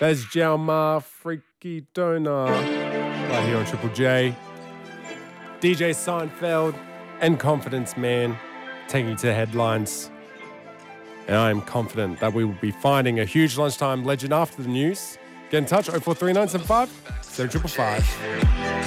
Bez Jalmar, Freaky Donor, right here on Triple J. DJ Seinfeld and Confidence Man taking you to the headlines. And I am confident that we will be finding a huge lunchtime legend after the news. Get in touch, 043975 7555.